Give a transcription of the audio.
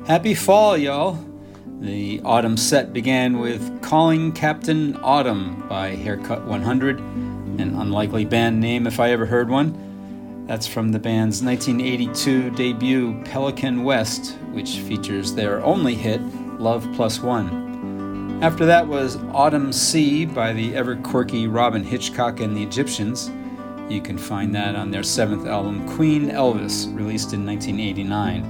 Happy fall, y'all! The autumn set began with Calling Captain Autumn by Haircut 100, an unlikely band name if I ever heard one. That's from the band's 1982 debut Pelican West, which features their only hit, Love Plus One. After that was Autumn Sea by the ever-quirky Robin Hitchcock and the Egyptians. You can find that on their seventh album, Queen Elvis, released in 1989.